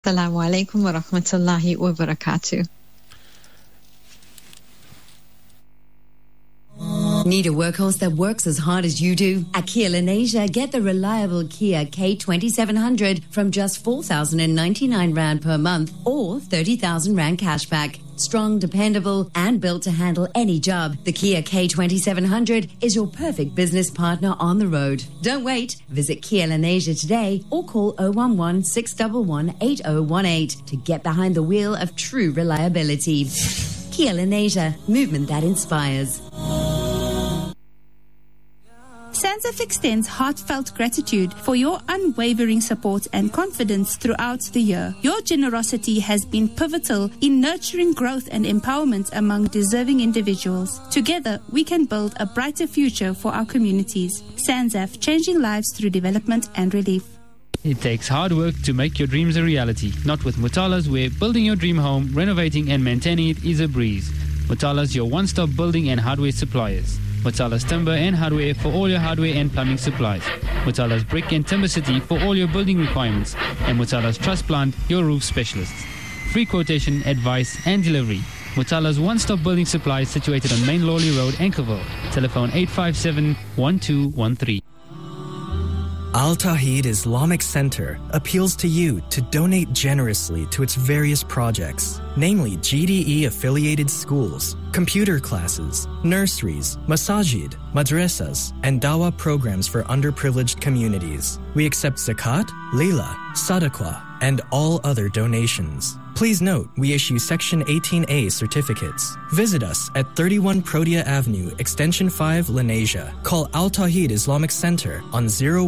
Assalamu alaikum wa rahmatullahi wa barakatuh. Need a workhorse that works as hard as you do? At Kia Lenasia, get the reliable Kia K2700 from just 4,099 Rand per month or 30,000 Rand cashback. Strong, dependable, and built to handle any job, the Kia K2700 is your perfect business partner on the road. Don't wait. Visit Kia Lenasia today or call 011 611 8018 to get behind the wheel of true reliability. Kia Lenasia, movement that inspires. SANZAF extends heartfelt gratitude for your unwavering support and confidence throughout the year. Your generosity has been pivotal in nurturing growth and empowerment among deserving individuals. Together, we can build a brighter future for our communities. SANZAF, changing lives through development and relief. It takes hard work to make your dreams a reality. Not with Mutala's, where building your dream home, renovating and maintaining it is a breeze. Mutala's, your one-stop building and hardware suppliers. Mutala's Timber and Hardware for all your hardware and plumbing supplies. Mutala's Brick and Timber City for all your building requirements. And Mutala's Truss Plant, your roof specialists. Free quotation, advice and delivery. Mutala's one-stop building supplies situated on Main Lawley Road, Anchorville. Telephone 857-1213. Al Tawheed Islamic Center appeals to you to donate generously to its various projects, namely GDE-affiliated schools, computer classes, nurseries, masajid, madrasas, and dawah programs for underprivileged communities. We accept zakat, lila, sadaqah, and all other donations. Please note, we issue Section 18A certificates. Visit us at 31 Protea Avenue, Extension 5, Lenasia. Call Al Tawheed Islamic Center on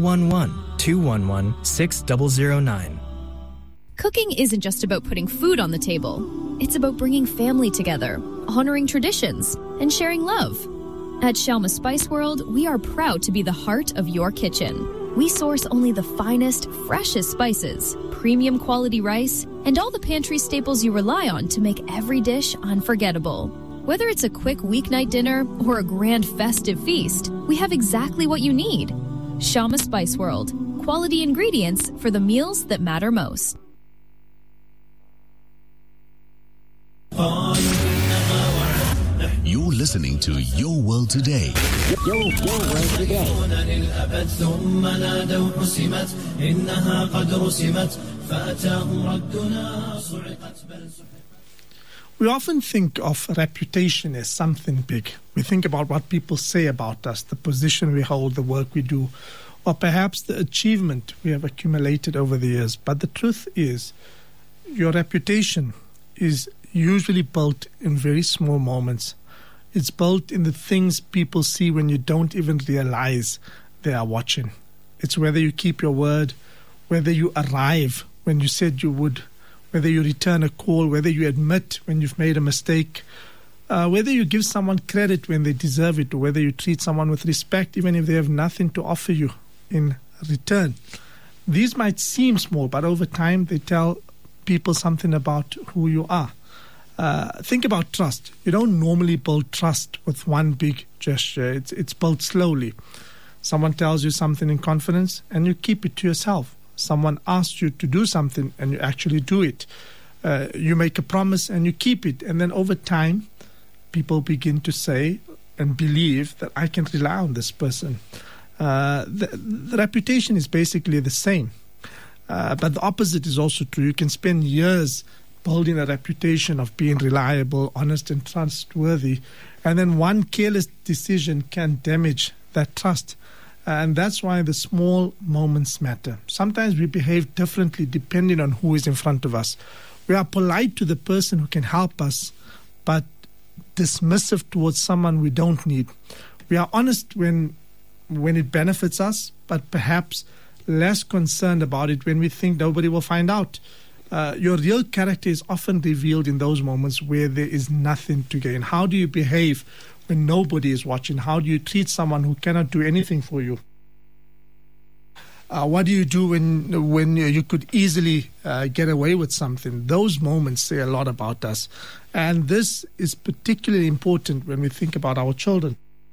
011-211-6009. Cooking isn't just about putting food on the table. It's about bringing family together, honoring traditions, and sharing love. At Shalma Spice World, we are proud to be the heart of your kitchen. We source only the finest, freshest spices, premium quality rice, and all the pantry staples you rely on to make every dish unforgettable. Whether it's a quick weeknight dinner or a grand festive feast, we have exactly what you need. Shalma Spice World, quality ingredients for the meals that matter most. You're listening to Your World Today. Your World Today. We often think of reputation as something big. We think about what people say about us, the position we hold, the work we do, or perhaps the achievement we have accumulated over the years. But the truth is, your reputation is usually built in very small moments. It's built in the things people see when you don't even realize they are watching. It's whether you keep your word, whether you arrive when you said you would, whether you return a call, whether you admit when you've made a mistake, whether you give someone credit when they deserve it, or whether you treat someone with respect even if they have nothing to offer you in return. These might seem small, but over time they tell people something about who you are. Think about trust. You don't normally build trust with one big gesture. It's built slowly. Someone tells you something in confidence and you keep it to yourself. Someone asks you to do something and you actually do it. You make a promise and you keep it. And then over time, people begin to say and believe that I can rely on this person. The reputation is basically the same. But the opposite is also true. You can spend years building a reputation of being reliable, honest, and trustworthy. And then one careless decision can damage that trust. And that's why the small moments matter. Sometimes we behave differently depending on who is in front of us. We are polite to the person who can help us, but dismissive towards someone we don't need. We are honest when it benefits us, but perhaps less concerned about it when we think nobody will find out. Your real character is often revealed in those moments where there is nothing to gain. How do you behave when nobody is watching? How do you treat someone who cannot do anything for you? What do you do when you could easily get away with something? Those moments say a lot about us. And this is particularly important when we think about our children.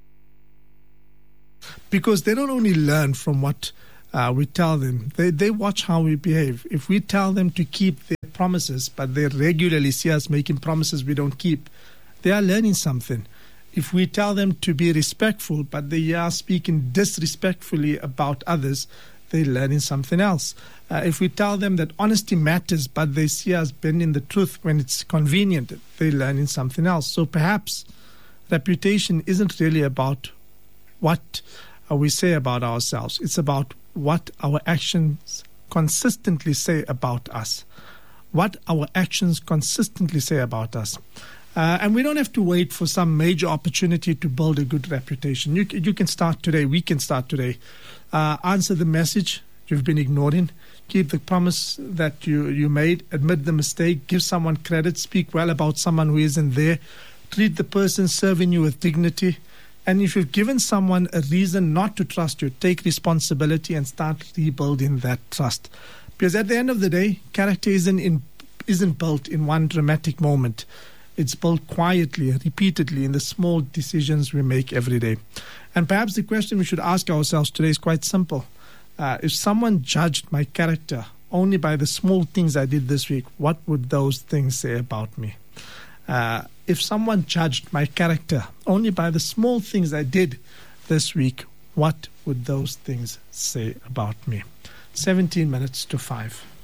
Because they don't only learn from what we tell them, they watch how we behave. If we tell them to keep their promises, but they regularly see us making promises we don't keep, they are learning something. If we tell them to be respectful, but they are speaking disrespectfully about others, they're learning something else. If we tell them that honesty matters, but they see us bending the truth when it's convenient, they're learning something else. So perhaps reputation isn't really about what we say about ourselves. It's about what our actions consistently say about us. What our actions consistently say about us. And we don't have to wait for some major opportunity to build a good reputation. You can start today. We can start today. Answer the message you've been ignoring. Keep the promise that you made. Admit the mistake. Give someone credit. Speak well about someone who isn't there. Treat the person serving you with dignity. And if you've given someone a reason not to trust you, take responsibility and start rebuilding that trust. Because at the end of the day, character isn't built in one dramatic moment. It's built quietly, repeatedly in the small decisions we make every day. And perhaps the question we should ask ourselves today is quite simple. If someone judged my character only by the small things I did this week, what would those things say about me? If someone judged my character only by the small things I did this week, what would those things say about me? 17 minutes to 5.